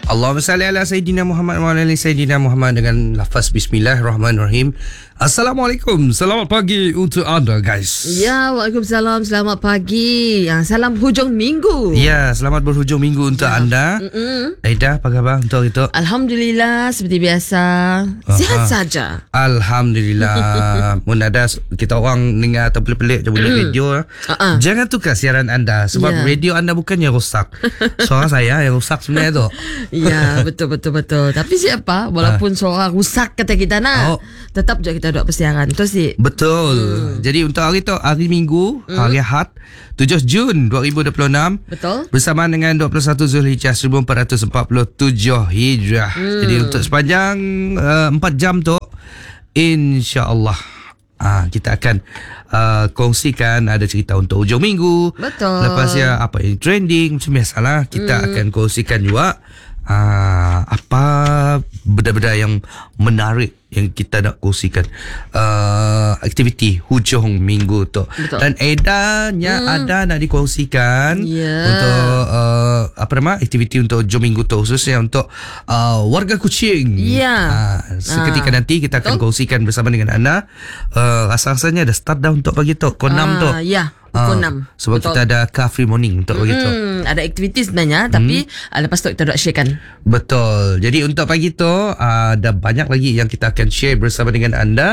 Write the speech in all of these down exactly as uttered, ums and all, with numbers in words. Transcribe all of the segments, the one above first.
Allahumma salli ala Sayyidina Muhammad wa ala ali Sayyidina Muhammad dengan lafaz Bismillahirrahmanirrahim. Assalamualaikum. Selamat pagi untuk anda guys. Ya, waalaikumsalam. Selamat pagi. Ya, salam hujung minggu. Ya, selamat berhujung minggu untuk ya. anda. Mm-mm. Aida, apa khabar untuk itu? Alhamdulillah, seperti biasa. Aha. Sihat saja. Alhamdulillah. Mun ada kita orang dengar atau pelik-pelik je boleh radio. Uh-uh. Jangan tukar siaran anda sebab yeah. radio anda bukannya rosak. Suara saya yang rosak sebenarnya tu. Ya, betul betul betul. Tapi siapa walaupun uh. suara rusak kata kita nak, oh. tetap je kita duduk persiaran. Betul sih. Betul. Hmm. Jadi untuk hari tu, hari Minggu, hmm. hari Ahad, tujuh Jun dua ribu dua puluh enam. Betul. Bersamaan dengan dua puluh satu Zulhijjah seribu empat ratus empat puluh tujuh Hijrah. Hmm. Jadi untuk sepanjang uh, empat jam tu, insya-Allah Ah, kita akan uh, kongsikan ada cerita untuk hujung minggu. Betul. Lepas ya apa yang trending macam biasalah kita hmm. akan kongsikan juga uh, apa benda-benda yang menarik yang kita nak kongsikan uh, aktiviti hujung minggu tu. Betul. Dan edanya hmm. ada nak dikongsikan yeah. untuk uh, apa nama aktiviti untuk hujung minggu tu khususnya untuk uh, warga Kuching. Ya. Yeah. Uh, seketika uh. nanti kita akan Betul. kongsikan bersama dengan anda. Uh, rasa-rasanya dah start dah untuk pagi tu pukul enam uh, tu. Ya. Yeah. Pukul enam. Uh, sebab Betul. kita ada car free morning untuk pagi tu. Hmm, ada aktiviti sebenarnya tapi hmm. lepas tu kita nak sharekan. Betul. Jadi untuk pagi tu uh, ada banyak lagi yang kita akan share bersama dengan anda.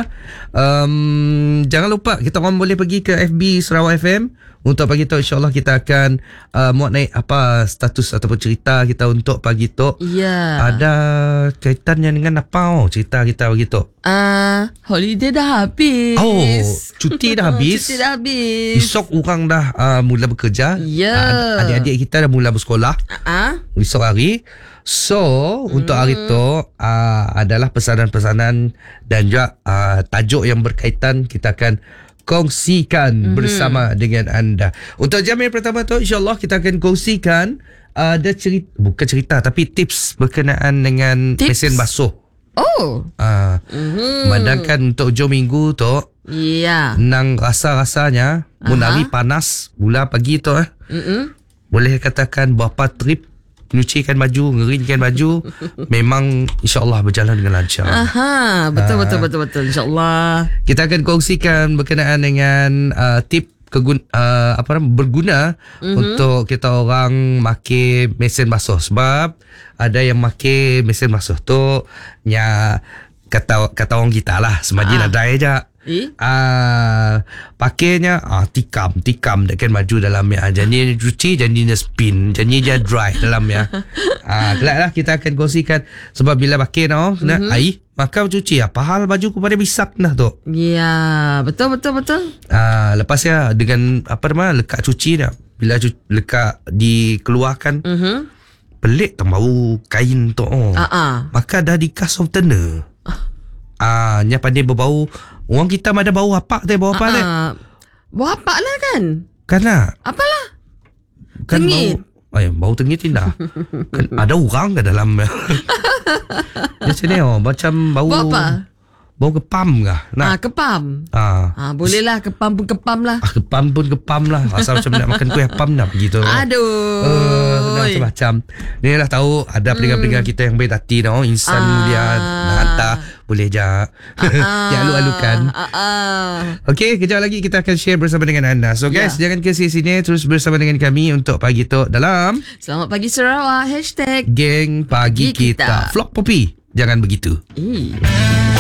Um, jangan lupa kita orang boleh pergi ke F B Sarawak F M. Untuk pagi tu insya-Allah kita akan uh, muat naik apa status ataupun cerita kita untuk pagi tu. Ya. Yeah. Ada kaitannya dengan apa oh, cerita kita pagi tu? Ah, uh, holiday dah habis. Oh, cuti dah habis. Cuti dah habis. Esok orang dah uh, mula bekerja. Ya. Yeah. Uh, adik-adik kita dah mula bersekolah. Ah. Uh-huh. Esok hari. So, hmm. untuk hari tu uh, adalah pesanan-pesanan dan juga uh, tajuk yang berkaitan kita akan kongsikan mm-hmm. bersama dengan anda. Untuk jam yang pertama tu insya-Allah kita akan kongsikan uh, ada cerita bukan cerita tapi tips berkenaan dengan tips? mesin basuh. Oh. Ah. Uh, mm-hmm. Mandangkan untuk hujung minggu tu. Ya. Yeah. Nang rasa-rasanya mun hari panas mula pagi tu eh. Mm-hmm. Boleh katakan berapa trip nyucikan baju, ngeringkan baju memang insya-Allah berjalan dengan lancar. Aha, betul uh, betul betul betul insya-Allah. Kita akan kongsikan berkenaan dengan uh, tip kegun uh, apa nama berguna mm-hmm. untuk kita orang make mesin basuh sebab ada yang make mesin basuh tu nya kata kata orang kita lah semajin ah. ada aja. Eh? Uh, pakainya ah, tikam tikam dekat baju dalamnya. Jadi cuci, jadi dia spin, jadi dia dry dalamnya. Ah, kelak lah kita akan kongsikan sebab bila pakai no, kena mm-hmm. air, maka cuci apa hal baju kepada bisak nah tu. Ya, betul betul betul. Ah, lepas ya dengan apa nama lekat cuci dah. Bila cuci, lekat dikeluarkan. Mm-hmm. Pelik tak bau kain tu. Oh. Uh-uh. Maka dah di-cast softener. Ah, nya pandai berbau. Orang kita ada bau apa teh, bau apa teh? Uh, bau apa lah kan? Kan lah. Apalah? Kan tengit. Bau, ay, bau tengit tidak. Kan ada orang ke dalam. Macam ni oh, macam bau. Bau apa? Bau kepam kah? Nah. Ah, kepam. Ah. ah boleh lah, kepam pun kepam lah. Ah, kepam pun kepam lah. Asal macam nak makan kuih pam nak begitu. Aduh. Uh, nah, macam-macam. Ni lah tahu ada pelingan-pelingan kita yang baik hati no, insan ah. mulia nak hantar boleh je. Ah. Ya alu-alukan. Ah. Ah. Okey, kejap lagi kita akan share bersama dengan anda. So guys, yeah. jangan ke sini, terus bersama dengan kami untuk pagi tu dalam Selamat Pagi Sarawak Hashtag Geng Pagi, Pagi kita. kita. Vlog Popi. Jangan begitu. Eh.